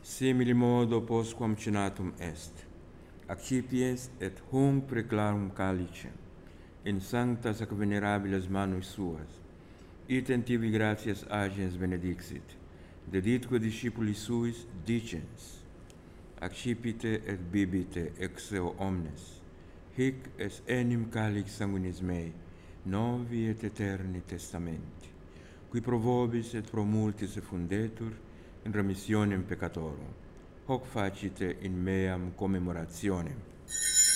simili modo postquam cenatum est, accipiens et hunc preclarum calicem, in sanctas ac venerabiles manus suas, item tibi gratias agens benedixit, deditque discipulis suis dicens, accipite et bibite ex eo omnes, hic es enim calix sanguinis mei, novi et eterni testamenti, qui pro vobis et pro multis effundetur in remissionem peccatorum, hoc facite in meam commemorationem.